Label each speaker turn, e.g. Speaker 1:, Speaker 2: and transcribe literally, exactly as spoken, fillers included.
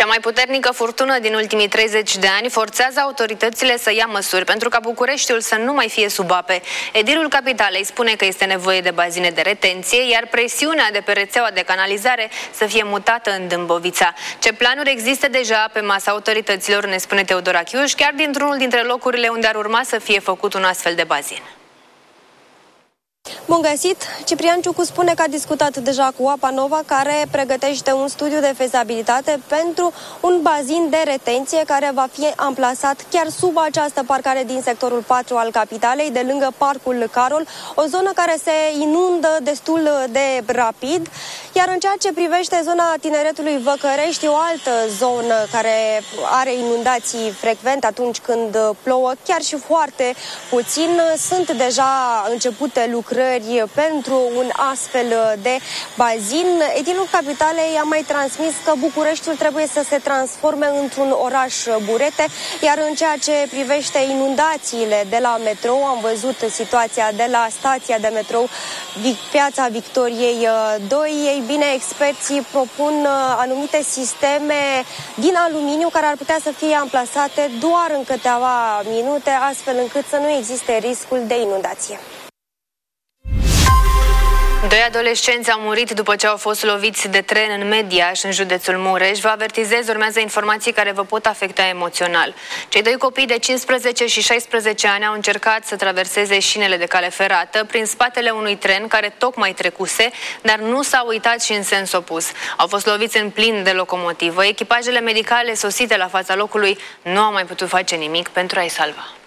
Speaker 1: Cea mai puternică furtună din ultimii treizeci de ani forțează autoritățile să ia măsuri pentru ca Bucureștiul să nu mai fie sub ape. Edilul Capitalei spune că este nevoie de bazine de retenție, iar presiunea de pe rețeaua de canalizare să fie mutată în Dâmbovița. Ce planuri există deja pe masa autorităților, ne spune Teodora Chiuș, chiar dintr-unul dintre locurile unde ar urma să fie făcut un astfel de bazin.
Speaker 2: Bun găsit! Ciprian Ciucu spune că a discutat deja cu Apa Nova, care pregătește un studiu de fezabilitate pentru un bazin de retenție care va fi amplasat chiar sub această parcare din sectorul patru al capitalei, de lângă Parcul Carol, o zonă care se inundă destul de rapid. Iar în ceea ce privește zona Tineretului Văcărești, o altă zonă care are inundații frecvent atunci când plouă, chiar și foarte puțin, sunt deja începute lucrări pentru un astfel de bazin. Edilul Capitalei a mai transmis că Bucureștiul trebuie să se transforme într-un oraș burete, iar în ceea ce privește inundațiile de la metrou, am văzut situația de la stația de metrou Piața Victoriei doi. Ei bine, experții propun anumite sisteme din aluminiu care ar putea să fie amplasate doar în câteva minute, astfel încât să nu existe riscul de inundație.
Speaker 1: Doi adolescenți au murit după ce au fost loviți de tren în Mediaș, în județul Mureș. Vă avertizez, urmează informații care vă pot afecta emoțional. Cei doi copii de cincisprezece și șaisprezece ani au încercat să traverseze șinele de cale ferată prin spatele unui tren care tocmai trecuse, dar nu s-au uitat și în sens opus. Au fost loviți în plin de locomotivă. Echipajele medicale sosite la fața locului nu au mai putut face nimic pentru a-i salva.